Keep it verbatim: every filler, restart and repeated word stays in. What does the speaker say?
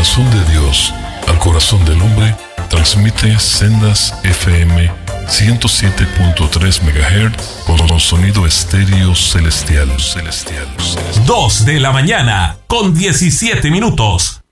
corazón de Dios al corazón del hombre, transmite Sendas F M ciento siete punto tres megahertz con sonido estéreo celestial, celestial, celestial. dos de la mañana con diecisiete minutos.